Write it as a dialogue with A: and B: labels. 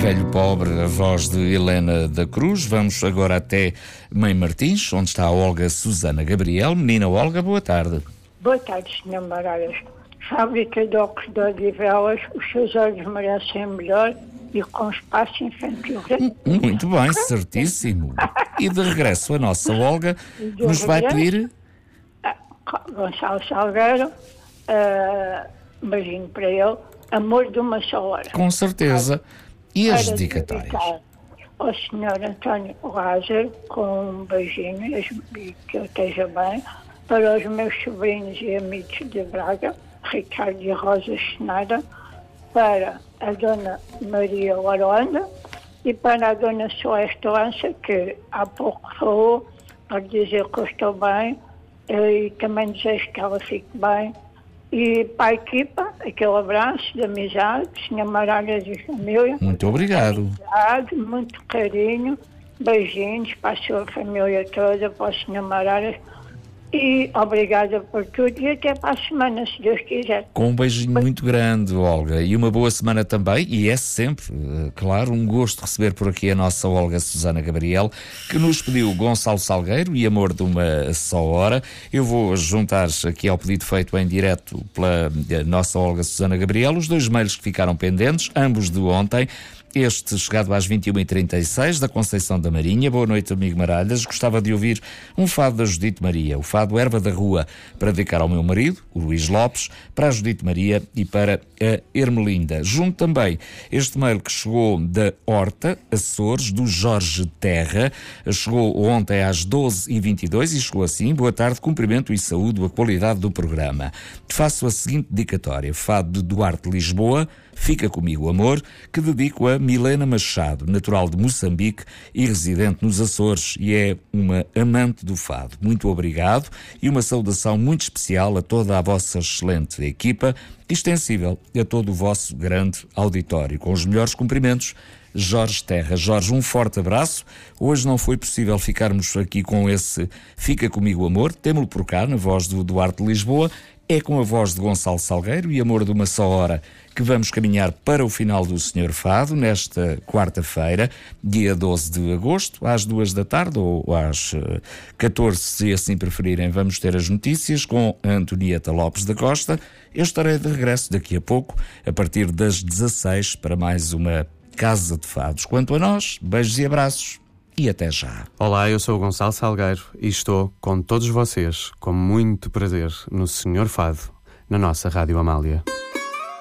A: Velho Pobre, a voz de Helena da Cruz. Vamos agora até Mãe Martins, onde está a Olga Susana Gabriel. Menina Olga, boa tarde.
B: Boa tarde, Sr. Moraes. Fábrica de óculos de Odivelas, os seus olhos merecem melhor e com espaço infantil.
A: Muito bem, certíssimo. E de regresso a nossa Olga, nos vai pedir...
B: Gonçalo Salgueiro, beijinho para ele, Amor de uma Só Hora.
A: Com certeza. E as dedicatórias?
B: Ao Sr. António Lázaro, com um beijinho, e que eu esteja bem, para os meus sobrinhos e amigos de Braga, Ricardo e Rosa Schneider, para a Dona Maria Orlando e para a Dona Celeste Lança, que há pouco falou, para dizer que eu estou bem, e também desejo que ela fique bem. E para a equipa, aquele abraço de amizade, Sr. Maralhas e família.
A: Muito obrigado.
B: Amizade, muito carinho, beijinhos para a sua família toda, para o Sr. Maralhas. E obrigada por tudo e até para a semana, se Deus quiser.
A: Com um beijinho muito grande, Olga, e uma boa semana também, e é sempre, claro, um gosto receber por aqui a nossa Olga Susana Gabriel, que nos pediu Gonçalo Salgueiro e Amor de uma Só Hora. Eu vou juntar aqui ao pedido feito em direto pela nossa Olga Susana Gabriel os dois mails que ficaram pendentes, ambos de ontem. Este chegado às 21h36, da Conceição da Marinha. Boa noite, amigo Maralhas. Gostava de ouvir um fado da Judite Maria, o fado Erva da Rua, para dedicar ao meu marido, o Luís Lopes, para a Judite Maria e para a Ermelinda. Junto também este mail que chegou da Horta, Açores, do Jorge Terra. Chegou ontem às 12h22 e chegou assim: boa tarde, cumprimento e saúdo a qualidade do programa. Faço a seguinte dedicatória: fado de Duarte Lisboa, Fica Comigo Amor, que dedico a Milena Machado, natural de Moçambique e residente nos Açores, e é uma amante do fado. Muito obrigado e uma saudação muito especial a toda a vossa excelente equipa, extensível a todo o vosso grande auditório. Com os melhores cumprimentos, Jorge Terra. Jorge, um forte abraço. Hoje não foi possível ficarmos aqui com esse Fica Comigo Amor. Temo-lo por cá, na voz do Duarte de Lisboa. É com a voz de Gonçalo Salgueiro e Amor de uma Só Hora que vamos caminhar para o final do Senhor Fado, nesta quarta-feira, dia 12 de agosto, às 2 da tarde ou às 14, se assim preferirem. Vamos ter as notícias com a Antonieta Lopes da Costa. Eu estarei de regresso daqui a pouco, a partir das 16, para mais uma Casa de Fados. Quanto a nós, beijos e abraços. E até já.
C: Olá, eu sou o Gonçalo Salgueiro e estou com todos vocês, com muito prazer, no Senhor Fado, na nossa Rádio Amália.